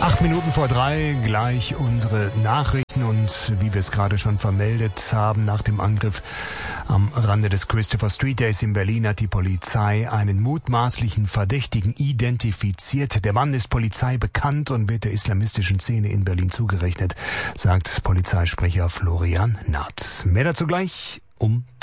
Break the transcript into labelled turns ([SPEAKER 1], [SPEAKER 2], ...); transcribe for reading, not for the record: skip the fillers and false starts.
[SPEAKER 1] 8:03, gleich unsere Nachrichten und wie wir es gerade schon vermeldet haben, nach dem Angriff am Rande des Christopher Street Days in Berlin hat die Polizei einen mutmaßlichen Verdächtigen identifiziert. Der Mann ist Polizei bekannt und wird der islamistischen Szene in Berlin zugerechnet, sagt Polizeisprecher Florian Naht. Mehr dazu gleich um